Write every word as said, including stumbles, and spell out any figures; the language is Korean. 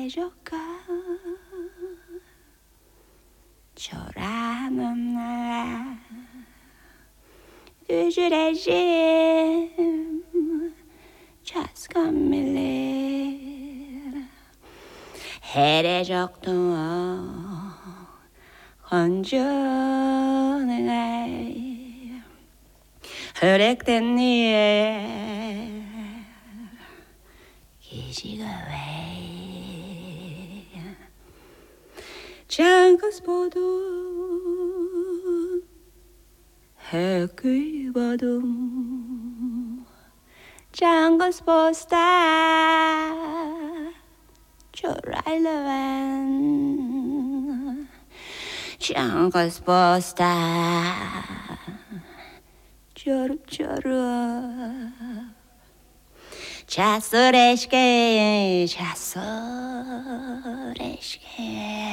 해줄까 초라하는 나 뒤주래심 자스감밀리 해례적도 건조는 흐렉된 네 기지가 왜 장가스보도 해귀봐도 장가스보스타 초라일러만 장가스보스타 쪼릅쪼릅 자소래시게 자소래시게